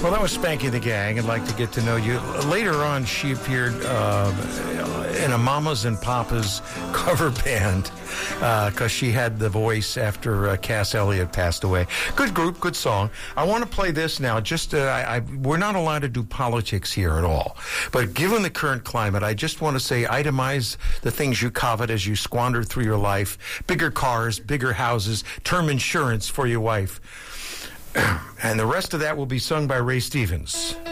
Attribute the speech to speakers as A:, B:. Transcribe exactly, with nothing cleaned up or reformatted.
A: Well, that was Spanky the Gang. I'd like to get to know you. Later on, she appeared uh, in a Mamas and Papas cover band because uh, she had the voice after uh, Cass Elliot passed away. Good group, good song. I want to play this now. Just uh, I, I, we're not allowed to do politics here at all. But given the current climate, I just want to say itemize the things you covet as you squander through your life. Bigger cars, bigger houses, term insurance for your wife. And the rest of that will be sung by Ray Stevens.